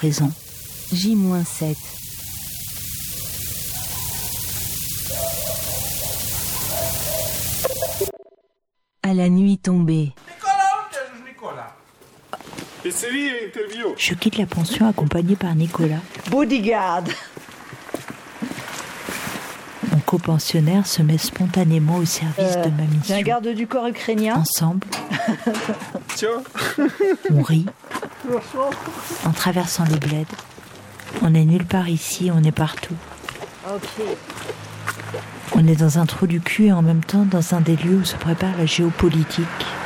présent. J-7. À la nuit tombée. Je quitte la pension accompagnée par Nicolas. Bodyguard. Mon copensionnaire se met spontanément au service de ma mission. C'est un garde du corps ukrainien. Ensemble, on rit en traversant les bleds. On n'est nulle part ici, on est partout. Ok. On est dans un trou du cul et en même temps dans un des lieux où se prépare la géopolitique.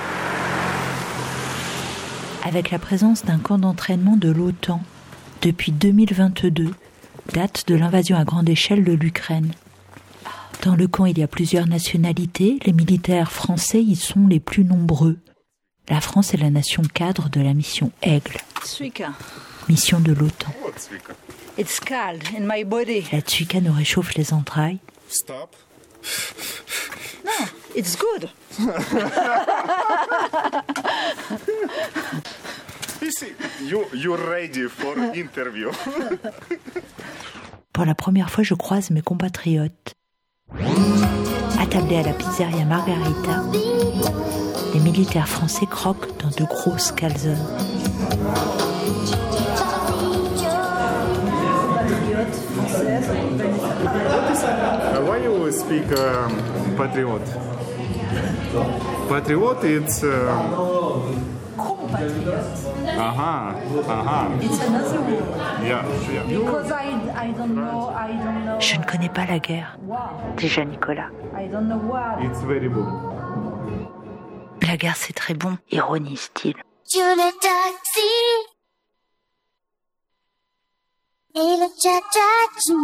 Avec la présence d'un camp d'entraînement de l'OTAN depuis 2022, date de l'invasion à grande échelle de l'Ukraine. Dans le camp, il y a plusieurs nationalités. Les militaires français y sont les plus nombreux. La France est la nation cadre de la mission Aigle, mission de l'OTAN. It's cold in my body. La Tswika nous réchauffe les entrailles. Stop. No, it's good. You're ready for interview. Pour la première fois, je croise mes compatriotes. Attablés à la pizzeria Margarita, les militaires français croquent dans de grosses calzones. Why you speak patriot? Patriot, it's. It's another word. Yeah. Because I don't know. Je ne connais pas la guerre. Wow. Déjà Nicolas. I don't know why. It's very good. La guerre c'est très bon, ironise-t-il. Julie taxi. Et le cha-cha-chou.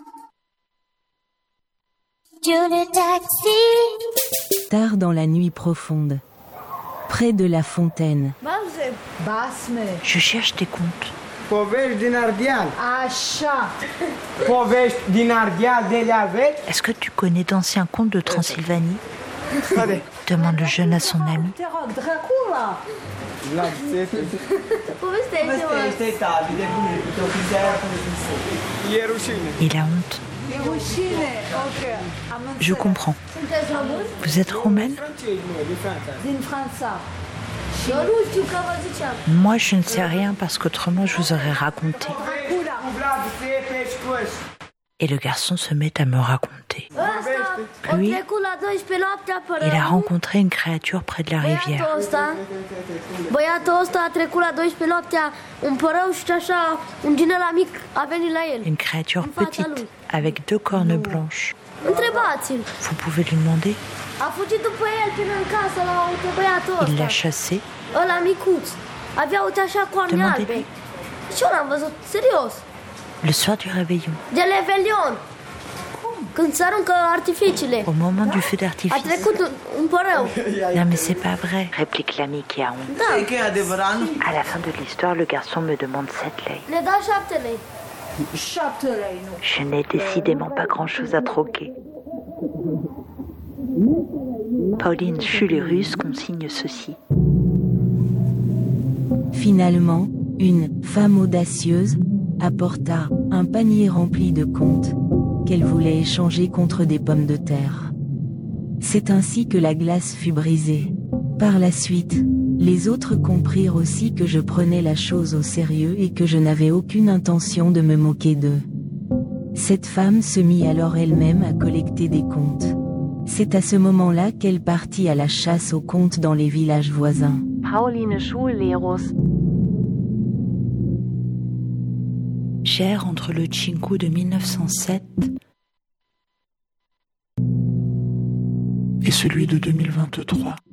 Julie taxi. Tard dans la nuit profonde. Près de la fontaine. Basme. Je cherche des comptes. Povești din Ardeal. Așa. Povești din Ardeal de le aveți? Est-ce que tu connais d'anciens contes de Transylvanie? Demande le jeune à son ami. Te rog, Dracula. Povestește-i tati de bune, te ofițea cu e rușine. Il a honte. E rușine. Ok. Am înțeles. Je comprends. Sunteți români? Vous êtes roumaine? Din Franța. Eu nu știu că vă ziceam. Moi, je ne sais rien parce qu'autrement je vous aurais raconté. Et le garçon se met à me raconter. Ăsta Lui, a trecut la 12 noaptea pe il a râu. rencontré une créature près de la rivière. Băiatul ăsta a trecut la 12 noaptea un părău și așa un ginela mic a venit la el. Une créature petite, avec deux cornes blanches. Întrebați-l. Vous pouvez lui demander? A fugit după el până în casă la uite băiatul Il l'a ăsta. chassé. Ăla micuț. Avea uite așa coarne Demandez-lui. albe. Și eu l-am văzut, serios. Le soir du réveillon, De Revelion. Când se aruncă artificiile. au moment du feu A d'artifice. trecut un părău. Non mais c'est pas vrai, réplique l'ami qui a honte. Da. E că e adevărat, nu? À la fin de l'histoire, le garçon me demande 7 lei. Ne da 7 lei. 7 lei, nu. Je n'ai décidément pas grand-chose à troquer. Pauline Schulerus consigne ceci. Finalement, une femme audacieuse apporta un panier rempli de comptes qu'elle voulait échanger contre des pommes de terre. C'est ainsi que la glace fut brisée. Par la suite, les autres comprirent aussi que je prenais la chose au sérieux et que je n'avais aucune intention de me moquer d'eux. Cette femme se mit alors elle-même à collecter des comptes. C'est à ce moment-là qu'elle partit à la chasse aux comptes dans les villages voisins. Pauline Schulerus. J'erre entre le Chinku de 1907 et celui de 2023.